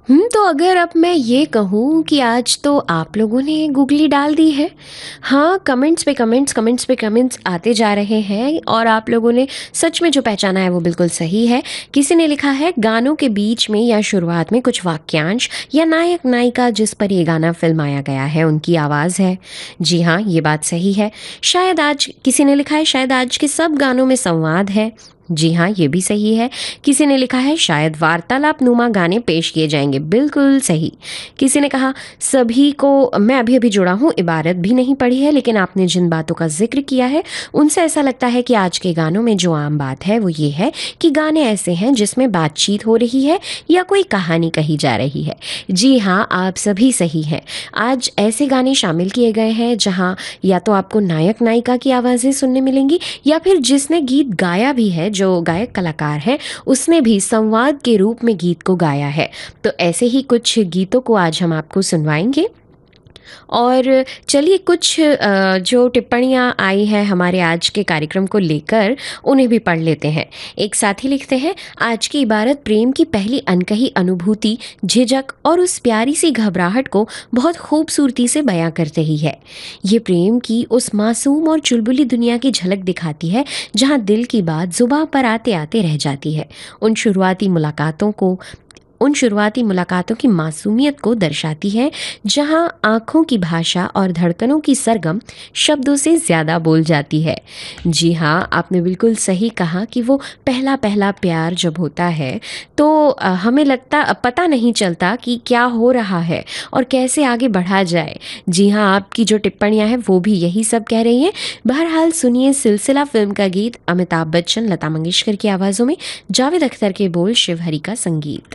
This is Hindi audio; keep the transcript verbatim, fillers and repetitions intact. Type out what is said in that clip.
हुँ, तो अगर अब मैं ये कहूँ कि आज तो आप लोगों ने गूगली डाल दी है। हाँ, कमेंट्स पे कमेंट्स, कमेंट्स पे कमेंट्स आते जा रहे हैं और आप लोगों ने सच में जो पहचाना है वो बिल्कुल सही है। किसी ने लिखा है गानों के बीच में या शुरुआत में कुछ वाक्यांश या नायक-नायिका जिस पर ये गाना फ़िल्माया गया है उनकी आवाज़ है। जी हाँ, ये बात सही है। शायद आज किसी ने लिखा है शायद आज के सब गानों में संवाद है। जी हाँ, ये भी सही है। किसी ने लिखा है शायद वार्तालाप नुमा गाने पेश किए जाएँगे, बिल्कुल सही। किसी ने कहा सभी को मैं अभी-अभी जुड़ा हूँ, इबारत भी नहीं पढ़ी है लेकिन आपने जिन बातों का ज़िक्र किया है, उनसे ऐसा लगता है कि आज के गानों में जो आम बात है वो ये है कि गाने ऐसे हैं जिसमें बातचीत हो रही है या कोई कहानी कही जा रही है। जी हाँ, आप सभी सही हैं। आज ऐसे गाने शामिल किए गए हैं जहाँ या तो आपको नायक-नायिका की आवाज़ें सुनने मिलेंगी या फिर जिसने गीत गाया भी है, जो गायक कलाकार हैं, उसने भी संवाद के रूप में गीत को गाया है। तो ऐसे ही कुछ गीतों को आज हम आपको सुनवाएँगे और चलिए कुछ अ, जो टिप्पणियाँ आई हैं हमारे आज के कार्यक्रम को लेकर, उन्हें भी पढ़ लेते हैं। एक साथी लिखते हैं, आज की इबारत प्रेम की पहली अनकही अनुभूति, झिझक और उस प्यारी-सी घबराहट को बहुत खूबसूरती से बयाँ कर रही है। ये प्रेम की उस मासूम और चुलबुली दुनिया की झलक दिखाती है, जहाँ दिल की बात ज़ुबां पर आते-आते रह जाती है। उन शुरुआती मुलाकातों को उन शुरुआती मुलाकातों की मासूमियत को दर्शाती है, जहां आँखों की भाषा और धड़कनों की सरगम शब्दों से ज़्यादा बोल जाती है। जी हाँ, आपने बिल्कुल सही कहा कि वो पहला-पहला प्यार जब होता है, तो अ, हमें लगता पता नहीं चलता कि क्या हो रहा है और कैसे आगे बढ़ा जाए। जी हाँ, आपकी जो टिप्पणियाँ हैं, वो भी यही सब कह रही हैं। बहरहाल सुनिए सिलसिला फ़िल्म का गीत अमिताभ बच्चन, लता मंगेशकर की आवाज़ों में, जावेद अख्तर के बोल, शिव हरी का संगीत।